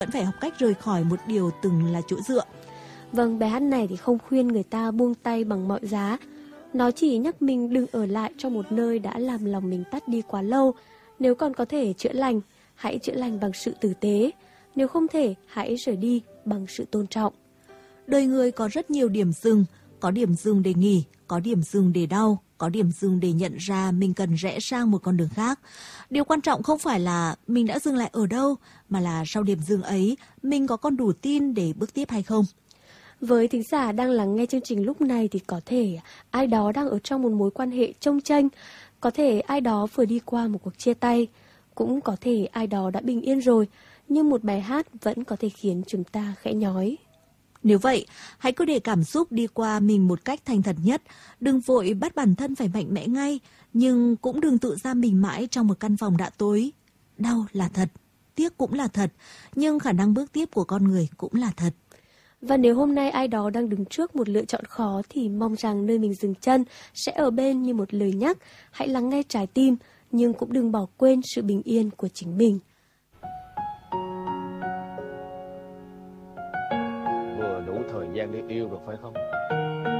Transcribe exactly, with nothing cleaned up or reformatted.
vẫn phải học cách rời khỏi một điều từng là chỗ dựa. Vâng, bài hát này thì không khuyên người ta buông tay bằng mọi giá. Nó chỉ nhắc mình đừng ở lại trong một nơi đã làm lòng mình tắt đi quá lâu. Nếu còn có thể chữa lành, hãy chữa lành bằng sự tử tế. Nếu không thể, hãy rời đi bằng sự tôn trọng. Đời người có rất nhiều điểm dừng, có điểm dừng để nghỉ, có điểm dừng để đau, có điểm dừng để nhận ra mình cần rẽ sang một con đường khác. Điều quan trọng không phải là mình đã dừng lại ở đâu, mà là sau điểm dừng ấy, mình có còn đủ tin để bước tiếp hay không. Với thính giả đang lắng nghe chương trình lúc này thì có thể ai đó đang ở trong một mối quan hệ chông chênh, có thể ai đó vừa đi qua một cuộc chia tay, cũng có thể ai đó đã bình yên rồi, nhưng một bài hát vẫn có thể khiến chúng ta khẽ nhói. Nếu vậy, hãy cứ để cảm xúc đi qua mình một cách thành thật nhất, đừng vội bắt bản thân phải mạnh mẽ ngay, nhưng cũng đừng tự giam mình mãi trong một căn phòng đã tối. Đau là thật, tiếc cũng là thật, nhưng khả năng bước tiếp của con người cũng là thật. Và nếu hôm nay ai đó đang đứng trước một lựa chọn khó thì mong rằng nơi mình dừng chân sẽ ở bên như một lời nhắc, hãy lắng nghe trái tim, nhưng cũng đừng bỏ quên sự bình yên của chính mình. Vừa đủ thời gian để yêu được phải không?